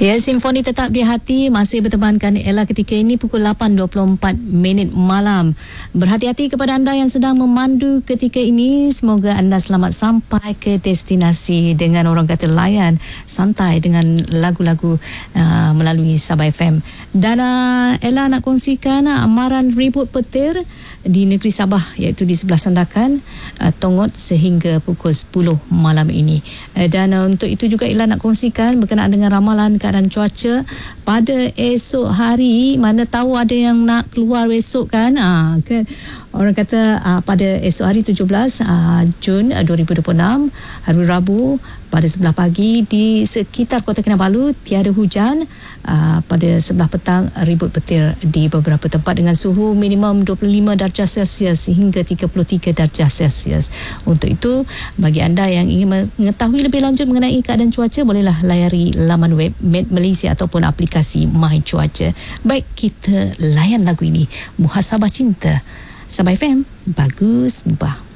Ya, Simfoni tetap di hati masih bertemankan Ella ketika ini pukul 8.24 malam. Berhati-hati kepada anda yang sedang memandu ketika ini. Semoga anda selamat sampai ke destinasi dengan orang kata layan santai dengan lagu-lagu melalui Sabah FM. Dan Ella nak kongsikan amaran ribut petir di negeri Sabah, iaitu di sebelah Sandakan, Tongot sehingga pukul 10 malam ini. Dan untuk itu juga Ella nak kongsikan berkenaan dengan ramalan keadaan cuaca pada esok hari. Mana tahu ada yang nak keluar esok kan, kan orang kata pada esok hari 17 Jun 2026 hari Rabu pada 11 pagi di sekitar Kota Kinabalu tiada hujan. Pada sebelah petang ribut petir di beberapa tempat dengan suhu minimum 25 darjah Celsius hingga 33 darjah Celsius. Untuk itu, bagi anda yang ingin mengetahui lebih lanjut mengenai keadaan cuaca, bolehlah layari laman web Met Malaysia ataupun aplikasi My Cuaca. Baik, kita layan lagu ini, Muhasabah Cinta. Sabah FM, bagus mubah.